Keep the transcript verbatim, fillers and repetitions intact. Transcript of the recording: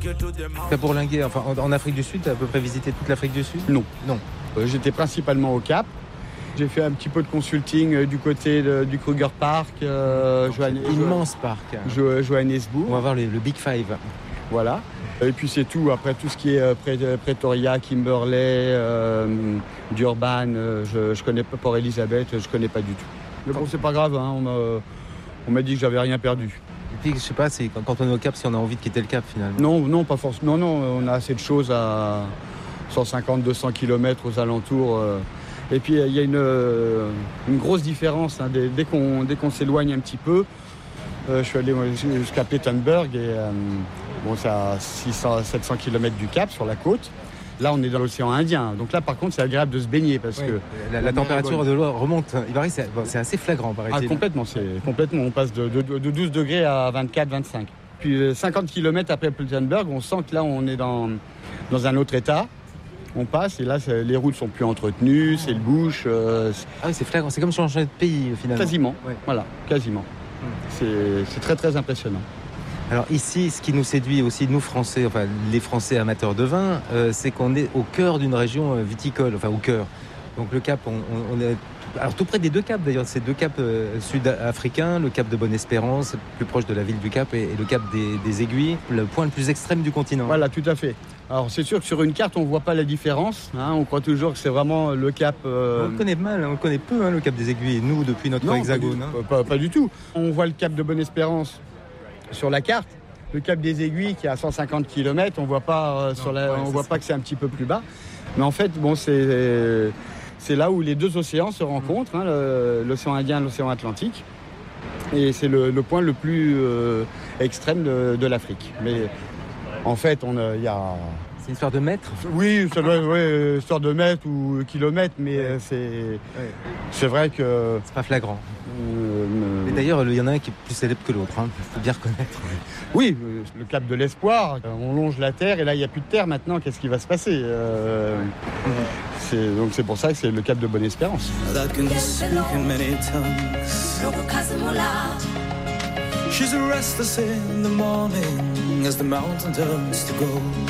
T'as bourlingué, enfin en, en Afrique du Sud, t'as à peu près visité toute l'Afrique du Sud? Non. Non. Euh, j'étais principalement au Cap. J'ai fait un petit peu de consulting euh, du côté de, du Kruger Park, euh, Johann- Immense parc. Jo- Johannesburg. On va voir les- le Big Five. Voilà. Et puis c'est tout. Après, tout ce qui est euh, Pré- Pretoria, Kimberley, euh, Durban, euh, je, je connais pas Port Elizabeth, je connais pas du tout. Mais bon, c'est pas grave. Hein, on m'a, on m'a dit que j'avais rien perdu. Et puis, je sais pas, c'est quand, quand on est au Cap, si on a envie de quitter le Cap finalement. Non, non, pas forcément. Non, non, on a assez de choses à cent cinquante à deux cents kilomètres aux alentours. euh. Et puis il y a une, euh, une grosse différence. Hein, dès, dès qu'on, dès qu'on s'éloigne un petit peu. Euh, je suis allé moi, jusqu'à Plettenberg et euh, bon, c'est à six cents à sept cents kilomètres du Cap sur la côte. Là, on est dans l'océan Indien. Donc là, par contre, c'est agréable de se baigner parce Oui, que la, la température de l'eau remonte. Il paraît que c'est, bon, c'est assez flagrant, ah, paraît-il. complètement, c'est complètement. On passe de, de, de douze degrés à vingt-quatre à vingt-cinq. Puis euh, cinquante kilomètres après Plettenberg, on sent que là, on est dans, dans un autre état. On passe et là, c'est, les routes sont plus entretenues, c'est le bush. Euh, c'est Ah oui, c'est flagrant. C'est comme si on changeait de pays finalement. quasiment. Ouais. Voilà, quasiment. C'est, c'est très très impressionnant. Alors ici, ce qui nous séduit aussi, nous Français, enfin les Français amateurs de vin, euh, c'est qu'on est au cœur d'une région euh, viticole, enfin au cœur. Donc le Cap, on, on, on est alors tout près des deux caps d'ailleurs, ces deux caps euh, sud-africains, le Cap de Bonne-Espérance, plus proche de la ville du Cap, et, et le Cap des, des Aiguilles, le point le plus extrême du continent. Voilà, tout à fait. Alors c'est sûr que sur une carte, on ne voit pas la différence. Hein, on croit toujours que c'est vraiment le Cap... euh, On le connaît mal, on le connaît peu, hein, le Cap des Aiguilles, nous depuis notre Non, hexagone. pas du, hein. pas, pas du tout. On voit le Cap de Bonne-Espérance sur la carte. Le Cap des Aiguilles qui est à cent cinquante kilomètres, on voit pas, euh, sur la, ouais, on c'est voit ça. pas que c'est un petit peu plus bas. Mais en fait, bon, c'est, c'est là où les deux océans se rencontrent, hein, le- l'océan Indien et l'océan Atlantique. Et c'est le, le point le plus euh, extrême de, de l'Afrique. Mais en fait, on a- il y a... C'est une histoire de mètres. Oui, ça doit être ouais, histoire de mètres ou kilomètres, mais euh, c'est, c'est vrai que... C'est pas flagrant. euh, Mais d'ailleurs, il y en a un qui est plus célèbre que l'autre, il faut bien reconnaître. Oui, euh, le Cap de l'Espoir, on longe la terre et là il n'y a plus de terre maintenant, qu'est-ce qui va se passer Euh, c'est, Donc c'est pour ça que c'est le Cap de Bonne-Espérance. that can speak in many tongues. She's restless in the morning as the mountain turns to gold.